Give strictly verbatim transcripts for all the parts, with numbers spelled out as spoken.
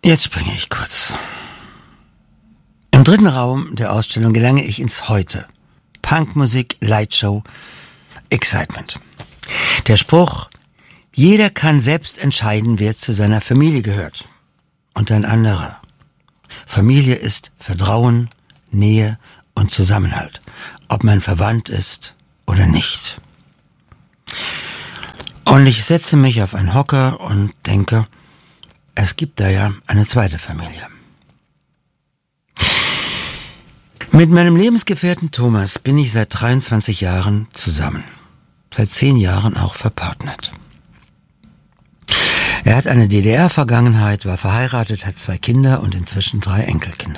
Jetzt springe ich kurz. Im dritten Raum der Ausstellung gelange ich ins Heute. Punkmusik, Lightshow, Excitement. Der Spruch, jeder kann selbst entscheiden, wer zu seiner Familie gehört. Und ein anderer. Familie ist Vertrauen, Nähe und Zusammenhalt. Ob man verwandt ist oder nicht. Und ich setze mich auf einen Hocker und denke, es gibt da ja eine zweite Familie. Mit meinem Lebensgefährten Thomas bin ich seit dreiundzwanzig Jahren zusammen. Seit zehn Jahren auch verpartnert. Er hat eine D D R-Vergangenheit, war verheiratet, hat zwei Kinder und inzwischen drei Enkelkinder.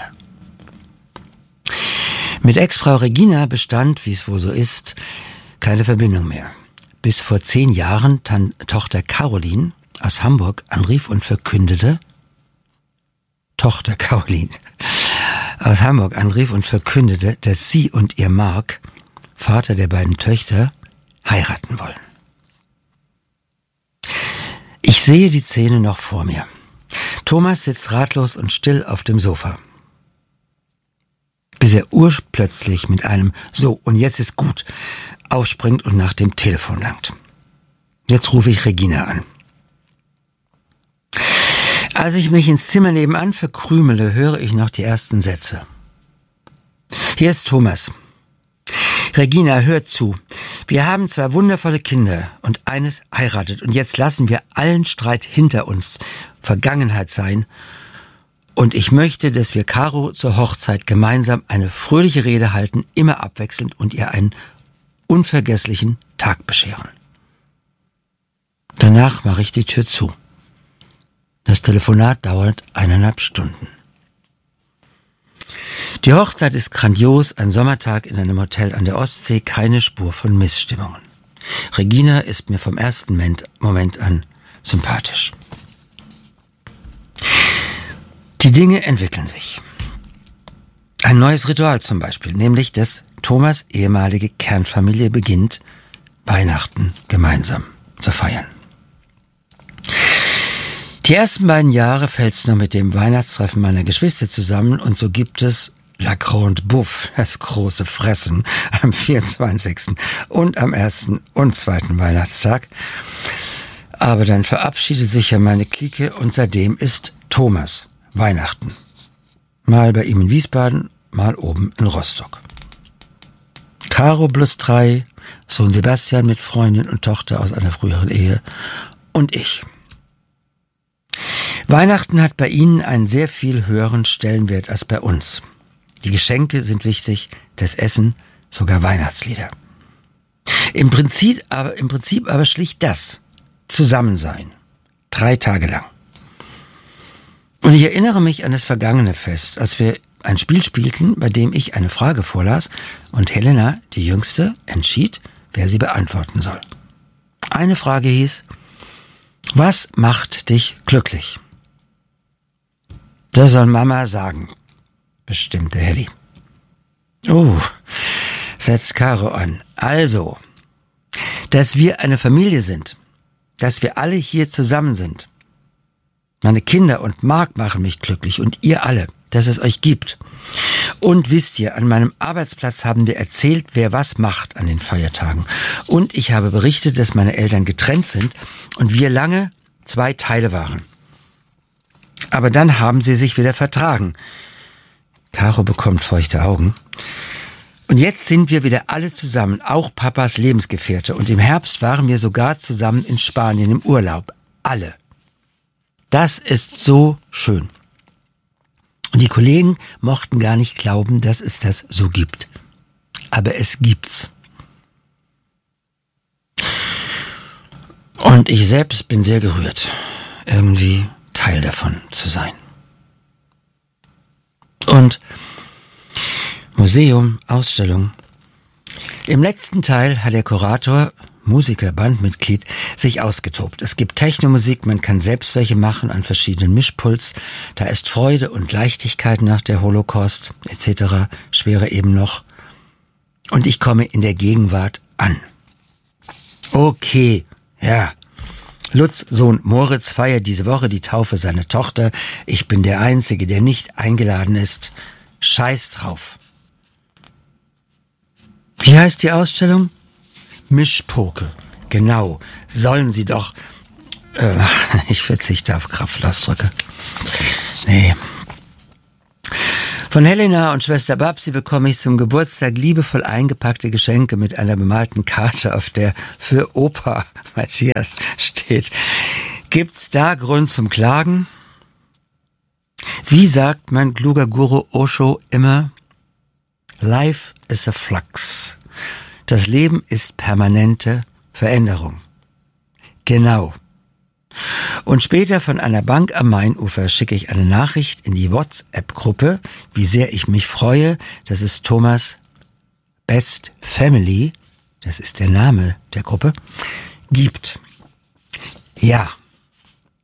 Mit Ex-Frau Regina bestand, wie es wohl so ist, keine Verbindung mehr. Bis vor zehn Jahren Tan- Tochter Caroline aus Hamburg anrief und verkündete, Tochter Caroline aus Hamburg anrief und verkündete, dass sie und ihr Mark, Vater der beiden Töchter, heiraten wollen. Ich sehe die Szene noch vor mir. Thomas sitzt ratlos und still auf dem Sofa. Bis er urplötzlich mit einem »So, und jetzt ist gut« aufspringt und nach dem Telefon langt. Jetzt rufe ich Regina an. Als ich mich ins Zimmer nebenan verkrümele, höre ich noch die ersten Sätze. Hier ist Thomas. Regina, hört zu. Wir haben zwei wundervolle Kinder und eines heiratet. Und jetzt lassen wir allen Streit hinter uns Vergangenheit sein. Und ich möchte, dass wir Caro zur Hochzeit gemeinsam eine fröhliche Rede halten, immer abwechselnd und ihr einen unvergesslichen Tag bescheren. Danach mache ich die Tür zu. Das Telefonat dauert eineinhalb Stunden. Die Hochzeit ist grandios, ein Sommertag in einem Hotel an der Ostsee, keine Spur von Missstimmungen. Regina ist mir vom ersten Moment an sympathisch. Die Dinge entwickeln sich. Ein neues Ritual zum Beispiel, nämlich dass Thomas' ehemalige Kernfamilie beginnt, Weihnachten gemeinsam zu feiern. Die ersten beiden Jahre fällt es noch mit dem Weihnachtstreffen meiner Geschwister zusammen und so gibt es La Grande Bouffe, das große Fressen, am vierundzwanzigsten und am ersten und zweiten Weihnachtstag. Aber dann verabschiedet sich ja meine Clique und seitdem ist Thomas Weihnachten. Mal bei ihm in Wiesbaden, mal oben in Rostock. Caro plus drei, Sohn Sebastian mit Freundin und Tochter aus einer früheren Ehe und ich. Weihnachten hat bei ihnen einen sehr viel höheren Stellenwert als bei uns. Die Geschenke sind wichtig, das Essen, sogar Weihnachtslieder. Im Prinzip aber, im Prinzip aber schlicht das. Zusammensein. Drei Tage lang. Und ich erinnere mich an das vergangene Fest, als wir ein Spiel spielten, bei dem ich eine Frage vorlas und Helena, die Jüngste, entschied, wer sie beantworten soll. Eine Frage hieß, was macht dich glücklich? Das soll Mama sagen, bestimmte Helly. Oh, setzt Caro an. Also, dass wir eine Familie sind, dass wir alle hier zusammen sind. Meine Kinder und Marc machen mich glücklich und ihr alle, dass es euch gibt. Und wisst ihr, an meinem Arbeitsplatz haben wir erzählt, wer was macht an den Feiertagen. Und ich habe berichtet, dass meine Eltern getrennt sind und wir lange zwei Teile waren. Aber dann haben sie sich wieder vertragen. Caro bekommt feuchte Augen. Und jetzt sind wir wieder alle zusammen, auch Papas Lebensgefährte. Und im Herbst waren wir sogar zusammen in Spanien im Urlaub. Alle. Das ist so schön. Und die Kollegen mochten gar nicht glauben, dass es das so gibt. Aber es gibt's. Und ich selbst bin sehr gerührt, irgendwie Teil davon zu sein. Und Museum, Ausstellung. Im letzten Teil hat der Kurator, Musiker, Bandmitglied, sich ausgetobt. Es gibt Technomusik, man kann selbst welche machen an verschiedenen Mischpuls. Da ist Freude und Leichtigkeit nach der Holocaust et cetera. Schwere eben noch. Und ich komme in der Gegenwart an. Okay, ja, Lutz' Sohn Moritz feiert diese Woche die Taufe seiner Tochter. Ich bin der Einzige, der nicht eingeladen ist. Scheiß drauf. Wie heißt die Ausstellung? Mischpoke. Genau. Sollen sie doch... Äh, ich verzichte auf Kraftausdrücke. Nee. Von Helena und Schwester Babsi bekomme ich zum Geburtstag liebevoll eingepackte Geschenke mit einer bemalten Karte, auf der für Opa Matthias steht. Gibt's da Grund zum Klagen? Wie sagt mein kluger Guru Osho immer? Life is a flux. Das Leben ist permanente Veränderung. Genau. Und später von einer Bank am Mainufer schicke ich eine Nachricht in die WhatsApp-Gruppe, wie sehr ich mich freue, dass es Thomas Best Family, das ist der Name der Gruppe, gibt. Ja.